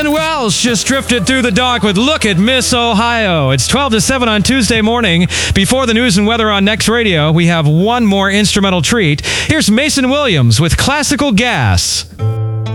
And Wells just drifted through the dock with Look at Miss Ohio. It's 12 to 7 on Tuesday morning. Before the news and weather on Next Radio, we have one more instrumental treat. Here's Mason Williams with Classical Gas.